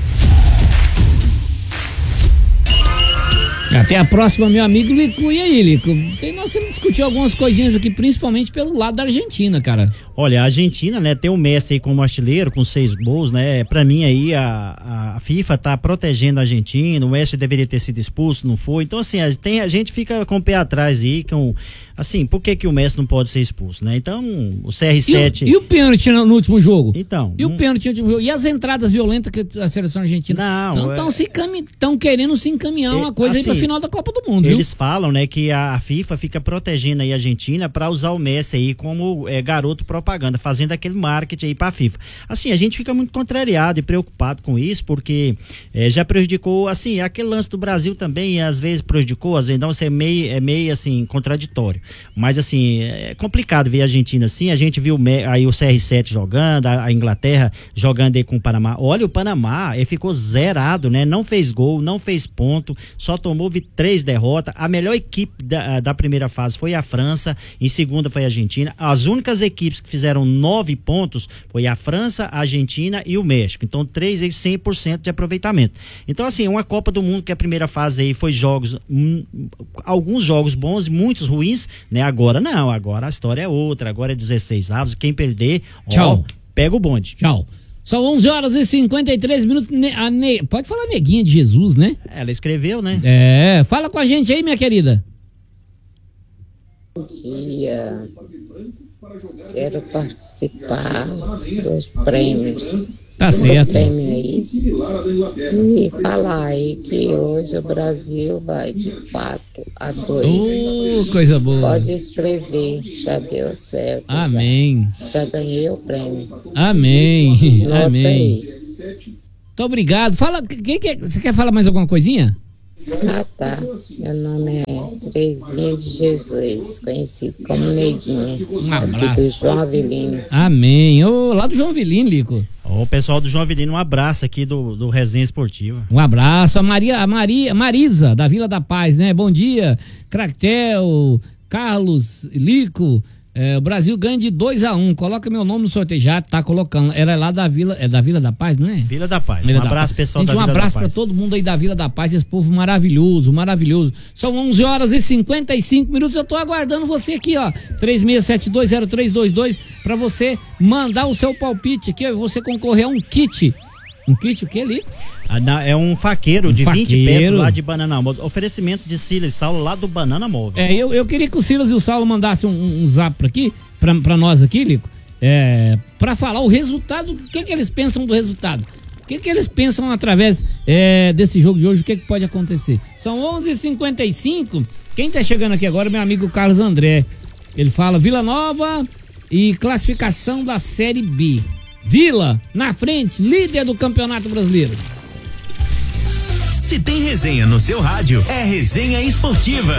Até a próxima, meu amigo Lico. E aí, Lico? Tem, nós temos que discutir algumas coisinhas aqui, principalmente pelo lado da Argentina, cara. Olha, a Argentina, né, tem o Messi aí como artilheiro, com seis gols, né, pra mim aí a, a FIFA tá protegendo a Argentina, o Messi deveria ter sido expulso, não foi, então assim, a, tem, a gente fica com o pé atrás aí, com, assim, por que que o Messi não pode ser expulso, né, então o C R sete... E o, e o pênalti no último jogo? Então... E um... o pênalti no último jogo? E as entradas violentas que a seleção argentina... Não... Estão é... cami... querendo se encaminhar uma coisa assim, aí pra final da Copa do Mundo, eles viu? falam, né, que a, a FIFA fica protegendo aí a Argentina pra usar o Messi aí como é, garoto propaganda, fazendo aquele marketing aí pra FIFA. Assim, a gente fica muito contrariado e preocupado com isso, porque é, já prejudicou, assim, aquele lance do Brasil também, às vezes prejudicou, às vezes então você é meio, é meio assim, contraditório. Mas assim, é complicado ver a Argentina assim, a gente viu aí o C R sete jogando, a, a Inglaterra jogando aí com o Panamá. Olha, o Panamá, ele ficou zerado, né? Não fez gol, não fez ponto, só tomou três derrotas. A melhor equipe da, da primeira fase foi a França, em segunda foi a Argentina. As únicas equipes que fizeram nove pontos foi a França, a Argentina e o México. Então, três aí, cem por cento de aproveitamento. Então, assim, uma Copa do Mundo que a primeira fase aí foi jogos, hum, alguns jogos bons e muitos ruins, né? Agora não, agora a história é outra, agora é dezesseis avos, quem perder, tchau, ó, pega o bonde. Tchau. São onze horas e cinquenta e três minutos. A ne... Pode falar Neguinha de Jesus, né? Ela escreveu, né? É, fala com a gente aí, minha querida. Bom dia. Quero participar dos prêmios Tá certo. Prêmio aí. E falar aí que hoje o Brasil vai de quatro a dois. Oh, coisa boa. Pode escrever, já deu certo. Amém. Já, já ganhei o prêmio. Amém. Nota Amém. aí. Muito obrigado. Fala, quem que é, você quer falar mais alguma coisinha? Ah, tá. Meu nome é Terezinha de Jesus, conhecido como Neidinha. Um Aqui abraço. do João Avelino. Amém. Ô, lá do João Avelino, Lico. Ô, pessoal do João Avelino, um abraço aqui do, do Resenha Esportiva. Um abraço. A Maria, a Maria, Marisa, da Vila da Paz, né? Bom dia. Cractel, Carlos, Lico. É, o Brasil ganha de dois a um. Coloca meu nome no sorteio. Já tá colocando. Ela é lá da Vila, é da Vila da Paz, não é? Vila da Paz. Vila um da abraço, Paz. pessoal Gente, da um Vila abraço da pra Paz. todo mundo aí da Vila da Paz, esse povo maravilhoso, maravilhoso. São onze horas e cinquenta e cinco minutos. Eu tô aguardando você aqui, ó. três seis sete dois zero três dois dois pra você mandar o seu palpite aqui, ó. Você concorrer a um kit. Um kit o que ali? Ah, não, é um faqueiro Um de vinte faqueiro. peças lá de Banana Móvel. Oferecimento de Silas e Saulo lá do Banana Móvel. É, eu, eu queria que o Silas e o Saulo mandassem um, um, um zap pra aqui, pra, pra nós aqui, Lico, é, pra falar o resultado, o que que eles pensam do resultado. O que que eles pensam através é, desse jogo de hoje, o que que pode acontecer. São onze e cinquenta e cinco, quem tá chegando aqui agora é meu amigo Carlos André. Ele fala Vila Nova e classificação da Série B. Vila, na frente, líder do Campeonato Brasileiro. Se tem resenha no seu rádio, é Resenha Esportiva.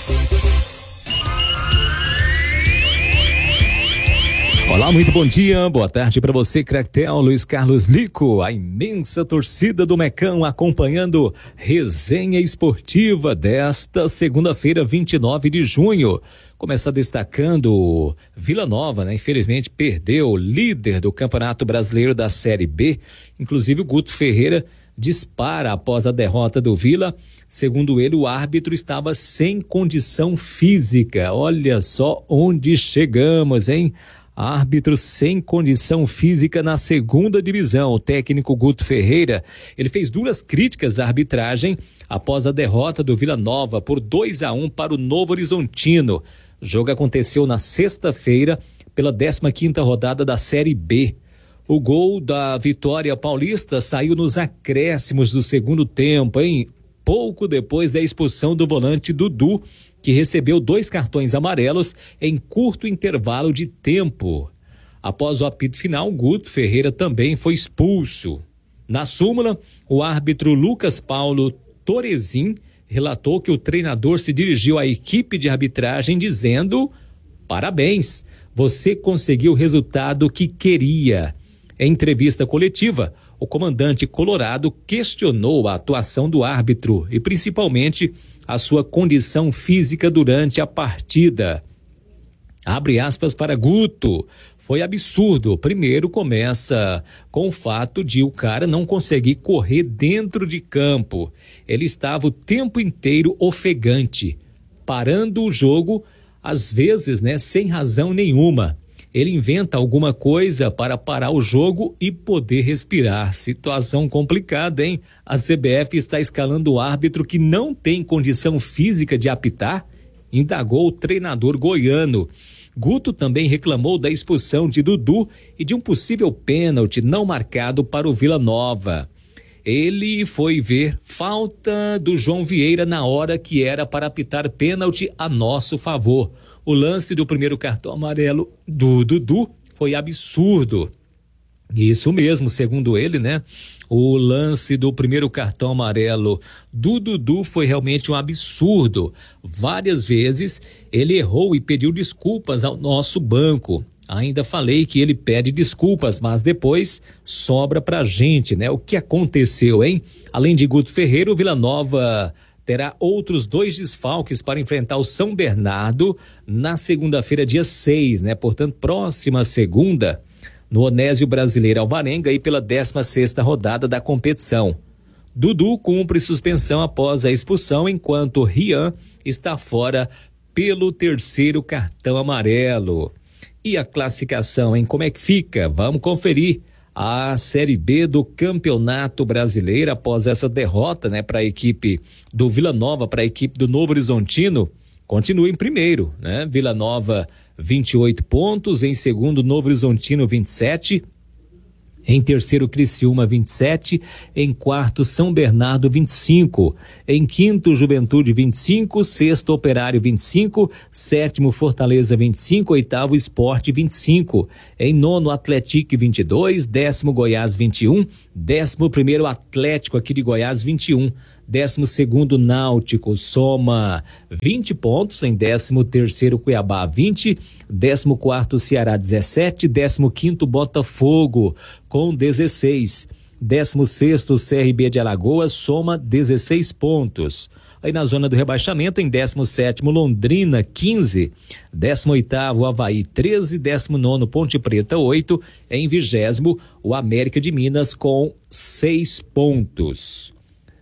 Olá, muito bom dia, boa tarde para você, Cractel, Luiz Carlos Lico, a imensa torcida do Mecão acompanhando Resenha Esportiva desta segunda-feira, vinte e nove de junho. Começa destacando Vila Nova, né? Infelizmente perdeu o líder do Campeonato Brasileiro da Série B, inclusive o Guto Ferreira dispara após a derrota do Vila. Segundo ele, o árbitro estava sem condição física. Olha só onde chegamos, hein? Árbitro sem condição física na segunda divisão. O técnico Guto Ferreira, ele fez duras críticas à arbitragem após a derrota do Vila Nova por dois a um para o Novo Horizontino. O jogo aconteceu na sexta-feira pela décima quinta rodada da Série B. O gol da vitória paulista saiu nos acréscimos do segundo tempo, hein? Pouco depois da expulsão do volante Dudu, que recebeu dois cartões amarelos em curto intervalo de tempo. Após o apito final, Guto Ferreira também foi expulso. Na súmula, o árbitro Lucas Paulo Torezin relatou que o treinador se dirigiu à equipe de arbitragem dizendo: parabéns, você conseguiu o resultado que queria. Em entrevista coletiva, o comandante colorado questionou a atuação do árbitro e principalmente a sua condição física durante a partida. Abre aspas para Guto. Foi absurdo. Primeiro começa com o fato de o cara não conseguir correr dentro de campo. Ele estava o tempo inteiro ofegante, parando o jogo, às vezes, né, sem razão nenhuma. Ele inventa alguma coisa para parar o jogo e poder respirar. Situação complicada, hein? A C B F está escalando o árbitro que não tem condição física de apitar, indagou o treinador goiano. Guto também reclamou da expulsão de Dudu e de um possível pênalti não marcado para o Vila Nova. Ele foi ver falta do João Vieira na hora que era para apitar pênalti a nosso favor. O lance do primeiro cartão amarelo do Dudu foi absurdo. Isso mesmo, segundo ele, né? O lance do primeiro cartão amarelo do Dudu foi realmente um absurdo. Várias vezes ele errou e pediu desculpas ao nosso banco. Ainda falei que ele pede desculpas, mas depois sobra pra gente, né? O que aconteceu, hein? Além de Guto Ferreira, o Vila Nova terá outros dois desfalques para enfrentar o São Bernardo na segunda-feira, dia seis, né? Portanto, próxima segunda, no Onésio Brasileiro Alvarenga e pela décima sexta rodada da competição. Dudu cumpre suspensão após a expulsão, enquanto Rian está fora pelo terceiro cartão amarelo. E a classificação, hein? Como é que fica? Vamos conferir. A Série B do Campeonato Brasileiro, após essa derrota, né, para a equipe do Vila Nova, para a equipe do Novo Horizontino, continua em primeiro, né? Vila Nova, vinte e oito pontos, em segundo, Novo Horizontino, vinte e sete. Em terceiro, Criciúma, vinte e sete. Em quarto, São Bernardo, vinte e cinco. Em quinto, Juventude, vinte e cinco. Sexto, Operário, vinte e cinco. Sétimo, Fortaleza, vinte e cinco. Oitavo, Sport, vinte e cinco. Em nono, Atlético, vinte e dois. Décimo, Goiás, vinte e um. Décimo primeiro, Atlético aqui de Goiás, vinte e um. Décimo segundo, Náutico, soma vinte pontos. Em décimo terceiro, Cuiabá, vinte. Décimo quarto, Ceará, dezessete. Décimo quinto, Botafogo, com dezesseis. Décimo sexto, C R B de Alagoas, soma dezesseis pontos. Aí na zona do rebaixamento, em décimo sétimo, Londrina, quinze. Décimo oitavo, Avaí, treze. Décimo nono, Ponte Preta, oito. Em vigésimo, o América de Minas, com seis pontos.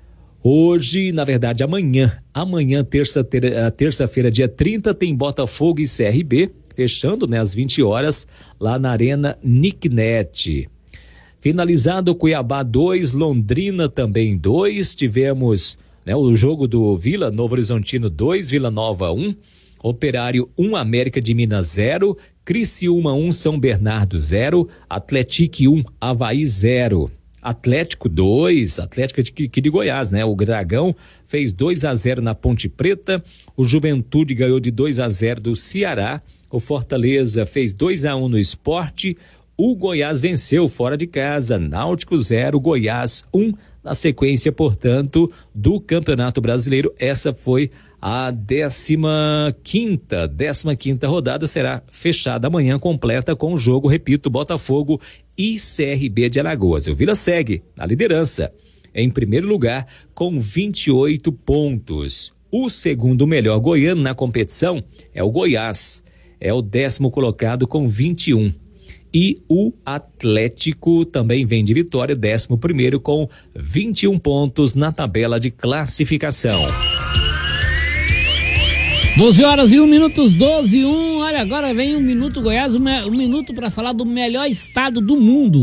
Hoje, na verdade, amanhã, amanhã, terça-feira, terça-feira, dia trinta, tem Botafogo e C R B, fechando, né, às vinte horas, lá na Arena Nicknet. Finalizado, Cuiabá dois, Londrina também dois, tivemos, né, o jogo do Vila, Novo Horizontino dois, Vila Nova um, Operário um, América de Minas zero, Criciúma um, São Bernardo zero, Atlético um, Avaí zero. Atlético dois, Atlético aqui de Goiás, né? O Dragão fez dois a zero na Ponte Preta, o Juventude ganhou de dois a zero do Ceará, o Fortaleza fez dois a um no Sport, o Goiás venceu fora de casa, Náutico zero, Goiás um, na sequência, portanto, do Campeonato Brasileiro. Essa foi a décima quinta, décima quinta rodada, será fechada amanhã, completa com o jogo, repito, Botafogo e C R B de Alagoas. O Vila segue na liderança, em primeiro lugar, com vinte e oito pontos. O segundo melhor goiano na competição é o Goiás, é o décimo colocado com vinte e um. E o Atlético também vem de vitória, décimo primeiro com vinte e um pontos na tabela de classificação. doze horas e um minutos, doze e um. Olha, agora vem um Minuto Goiás, um, um minuto para falar do melhor estado do mundo.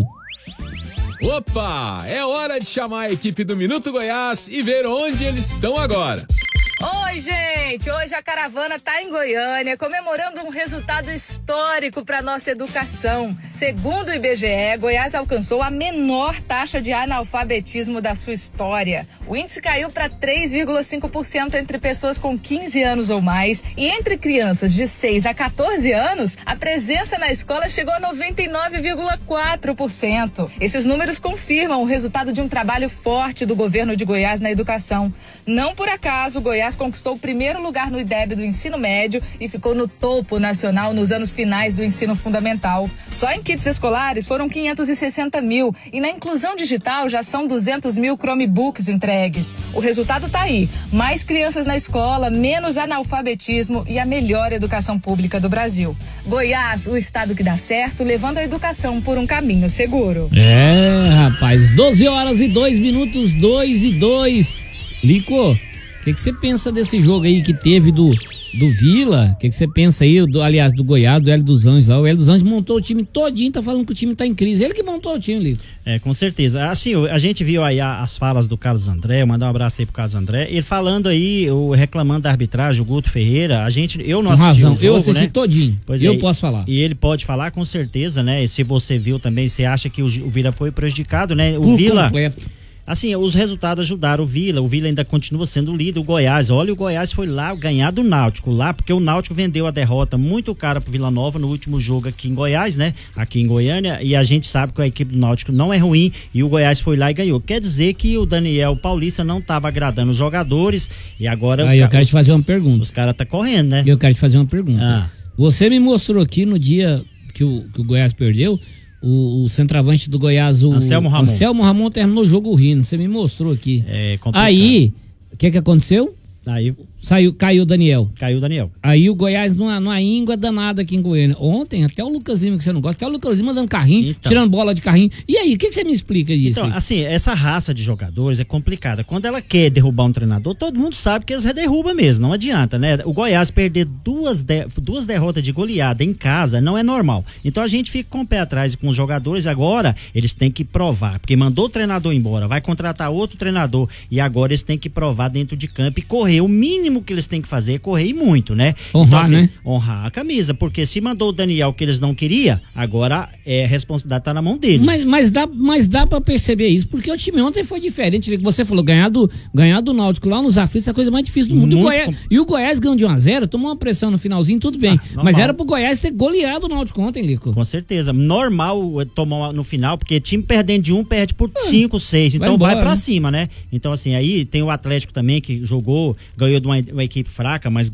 Opa, é hora de chamar a equipe do Minuto Goiás e ver onde eles estão agora. Oi, gente! Hoje a caravana tá em Goiânia, comemorando um resultado histórico para nossa educação. Segundo o I B G E, Goiás alcançou a menor taxa de analfabetismo da sua história. O índice caiu para três vírgula cinco por cento entre pessoas com quinze anos ou mais, e entre crianças de seis a quatorze anos, a presença na escola chegou a noventa e nove vírgula quatro por cento. Esses números confirmam o resultado de um trabalho forte do governo de Goiás na educação. Não por acaso, Goiás conquistou o primeiro lugar no I D E B do ensino médio e ficou no topo nacional nos anos finais do ensino fundamental. Só em kits escolares foram quinhentos e sessenta mil e na inclusão digital já são duzentos mil Chromebooks entregues. O resultado tá aí: mais crianças na escola, menos analfabetismo e a melhor educação pública do Brasil. Goiás, o estado que dá certo, levando a educação por um caminho seguro. É, rapaz, doze horas e dois minutos, dois e dois. Lico, o que que você pensa desse jogo aí que teve do, do Vila? O que que você pensa aí, do, aliás, do Goiás, do Hélio dos Anjos lá? O Hélio dos Anjos montou o time todinho, tá falando que o time tá em crise. Ele que montou o time, Lico. É, com certeza. Assim, a gente viu aí as falas do Carlos André, mandar um abraço aí pro Carlos André, ele falando aí, o, reclamando da arbitragem, o Guto Ferreira, a gente, eu não assisti razão, o jogo, eu assisti, né, todinho, pois eu é, posso falar. E ele pode falar com certeza, né, e se você viu também, você acha que o, o Vila foi prejudicado, né, o Por Vila... completo. Assim, os resultados ajudaram o Vila, o Vila ainda continua sendo o líder, o Goiás, olha, o Goiás foi lá ganhar do Náutico, lá, porque o Náutico vendeu a derrota muito cara pro Vila Nova no último jogo aqui em Goiás, né, aqui em Goiânia, e a gente sabe que a equipe do Náutico não é ruim, e o Goiás foi lá e ganhou. Quer dizer que o Daniel Paulista não estava agradando os jogadores, e agora... Aí eu quero os, te fazer uma pergunta. Os caras tá correndo, né? Eu quero te fazer uma pergunta. Ah. Você me mostrou aqui no dia que o, que o Goiás perdeu, O, o centroavante do Goiás, o Anselmo Ramon. Anselmo Ramon terminou o jogo rindo, você me mostrou aqui. É complicado. Aí, o que que aconteceu? Aí saiu, caiu o Daniel. Caiu o Daniel. Aí o Goiás numa, numa íngua danada aqui em Goiânia. Ontem, até o Lucas Lima, que você não gosta, até o Lucas Lima dando carrinho, então, tirando bola de carrinho. E aí, o que que você me explica disso? Então, assim, essa raça de jogadores é complicada. Quando ela quer derrubar um treinador, todo mundo sabe que eles derrubam mesmo, não adianta, né? O Goiás perder duas, de, duas derrotas de goleada em casa não é normal. Então a gente fica com o pé atrás com os jogadores. Agora eles têm que provar, porque mandou o treinador embora, vai contratar outro treinador e agora eles têm que provar dentro de campo e correr o mínimo mínimo que eles têm que fazer é correr e muito, né? Honrar, então, assim, né? Honrar a camisa, porque se mandou o Daniel que eles não queriam, agora é, a responsabilidade tá na mão deles. Mas, mas, dá, mas dá pra perceber isso, porque o time ontem foi diferente. Você falou, ganhar do, ganhar do Náutico lá nos aflitos é a coisa mais difícil do mundo. E o, Goiás, com... e o Goiás ganhou de um a zero, tomou uma pressão no finalzinho, tudo bem. Ah, mas era pro Goiás ter goleado o Náutico ontem, Lico. Com certeza. Normal tomar no final, porque time perdendo de um, perde por cinco, seis. Então vai, embora, vai pra né? cima, né? Então, assim, aí tem o Atlético também, que jogou, ganhou de uma, uma equipe fraca, mas